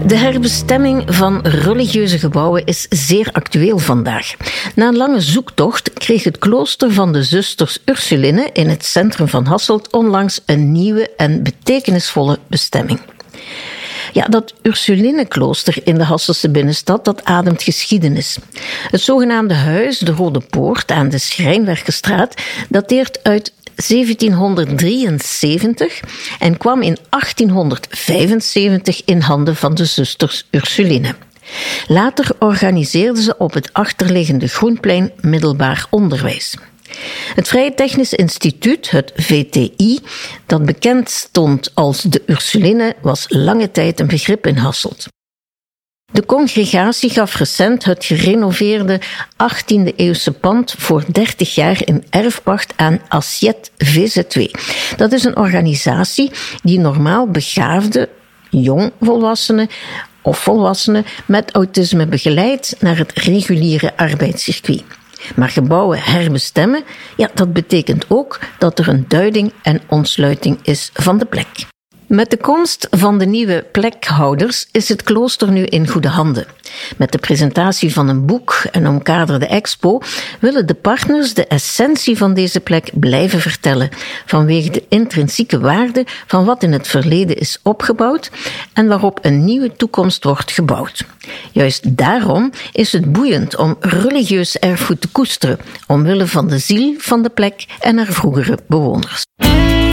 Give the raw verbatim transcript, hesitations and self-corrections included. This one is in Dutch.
De herbestemming van religieuze gebouwen is zeer actueel vandaag. Na een lange zoektocht kreeg het klooster van de zusters Ursuline in het centrum van Hasselt onlangs een nieuwe en betekenisvolle bestemming. Ja, dat Ursuline-klooster in de Hasselse binnenstad, dat ademt geschiedenis. Het zogenaamde huis, de Rode Poort aan de Schrijnwerkerstraat, dateert uit zeventienhonderddrieënzeventig en kwam in achttienhonderdvijfenzeventig in handen van de zusters Ursuline. Later organiseerden ze op het achterliggende Groenplein middelbaar onderwijs. Het Vrije Technisch Instituut, het V T I, dat bekend stond als de Ursuline, was lange tijd een begrip in Hasselt. De congregatie gaf recent het gerenoveerde achttiende-eeuwse pand voor dertig jaar in erfpacht aan Assiet V Z W. Dat is een organisatie die normaal begaafde jongvolwassenen of volwassenen met autisme begeleidt naar het reguliere arbeidscircuit. Maar gebouwen herbestemmen, ja, dat betekent ook dat er een duiding en ontsluiting is van de plek. Met de komst van de nieuwe plekhouders is het klooster nu in goede handen. Met de presentatie van een boek en omkaderde expo willen de partners de essentie van deze plek blijven vertellen, vanwege de intrinsieke waarde van wat in het verleden is opgebouwd en waarop een nieuwe toekomst wordt gebouwd. Juist daarom is het boeiend om religieus erfgoed te koesteren, omwille van de ziel van de plek en haar vroegere bewoners.